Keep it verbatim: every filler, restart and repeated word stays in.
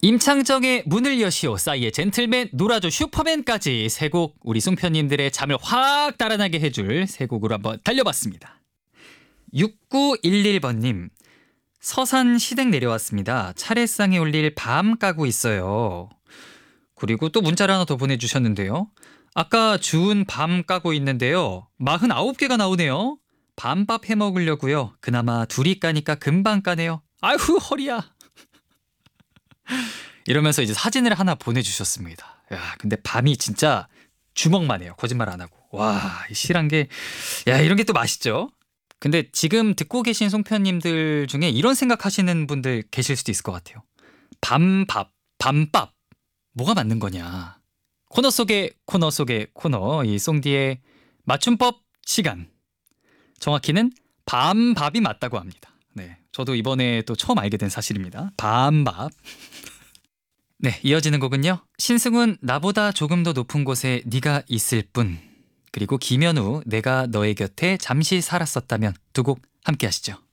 임창정의 문을 여시오, 싸이의 젠틀맨, 놀아줘 슈퍼맨까지 세 곡 우리 송편님들의 잠을 확 달아나게 해줄 세 곡으로 한번 달려봤습니다. 육구일일 번님, 서산 시댁 내려왔습니다. 차례상에 올릴 밤 까고 있어요. 그리고 또 문자를 하나 더 보내주셨는데요. 아까 주운 밤 까고 있는데요. 마흔아홉 개가 나오네요. 밤밥 해먹으려고요. 그나마 둘이 까니까 금방 까네요. 아휴 허리야. 이러면서 이제 사진을 하나 보내주셨습니다. 야, 근데 밤이 진짜 주먹만 해요. 거짓말 안 하고. 와, 이 실한 게, 야, 이런 게 또 맛있죠? 근데 지금 듣고 계신 송편님들 중에 이런 생각하시는 분들 계실 수도 있을 것 같아요. 밤밥, 밤밥, 뭐가 맞는 거냐? 코너 속의 코너 속의 코너, 이 송디의 맞춤법 시간. 정확히는 밤밥이 맞다고 합니다. 네, 저도 이번에 또 처음 알게 된 사실입니다. 밤밥. 네, 이어지는 곡은요. 신승훈 나보다 조금 더 높은 곳에 네가 있을 뿐, 그리고 김현우 내가 너의 곁에 잠시 살았었다면, 두 곡 함께 하시죠.